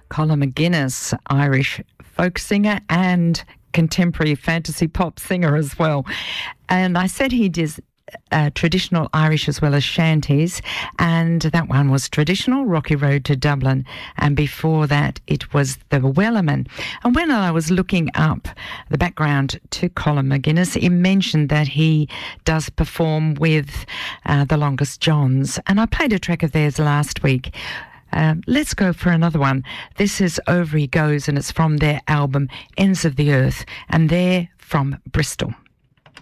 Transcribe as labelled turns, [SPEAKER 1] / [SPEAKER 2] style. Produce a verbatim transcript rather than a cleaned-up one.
[SPEAKER 1] Colin McGuinness, Irish folk singer and contemporary fantasy pop singer as well. And I said he does uh, traditional Irish as well as shanties, and that one was traditional, Rocky Road to Dublin, and before that it was the Wellerman. And when I was looking up the background to Colin McGuinness, it mentioned that he does perform with uh, the Longest Johns, and I played a track of theirs last week. Uh, let's go for another one. This is Over He Goes, and it's from their album Ends of the Earth, and they're from Bristol.